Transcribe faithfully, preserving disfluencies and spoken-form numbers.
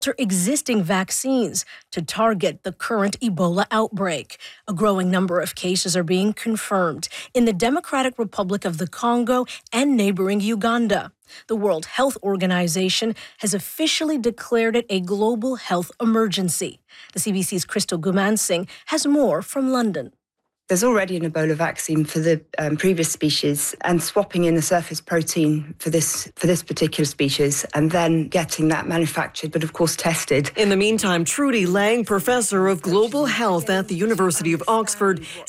alter existing vaccines to target the current Ebola outbreak. A growing number of cases are being confirmed in the Democratic Republic of the Congo and neighboring Uganda. The World Health Organization has officially declared it a global health emergency. The C B C's Crystal Gumansingh has more from London. There's already an Ebola vaccine for the um, previous species, and swapping in the surface protein for this for this particular species and then getting that manufactured, but of course tested. In the meantime, Trudy Lang, professor of global health at the University of Oxford,